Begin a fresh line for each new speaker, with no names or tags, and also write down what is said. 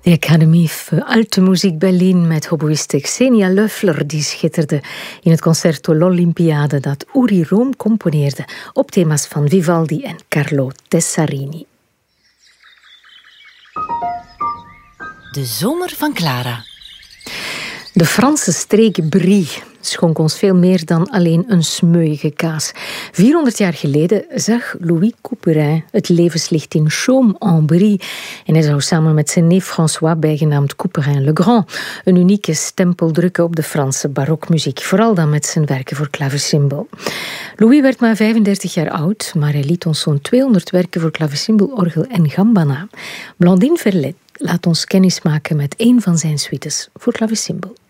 De Académie voor Alte Muziek Berlin met hoboïste Xenia Löffler, die schitterde in het concerto L'Olympiade dat Uri Room componeerde op thema's van Vivaldi en Carlo Tessarini.
De zomer van Clara.
De Franse streek Brie schonk ons veel meer dan alleen een smeuïge kaas. 400 jaar geleden zag Louis Couperin het levenslicht in Chaumes-en-Brie. En hij zou samen met zijn neef François, bijgenaamd Couperin-le-Grand, een unieke stempel drukken op de Franse barokmuziek. Vooral dan met zijn werken voor klavecimbal. Louis werd maar 35 jaar oud, maar hij liet ons zo'n 200 werken voor klavecimbal, orgel en gamba na. Blandine Verlet laat ons kennismaken met een van zijn suites voor klavecimbal.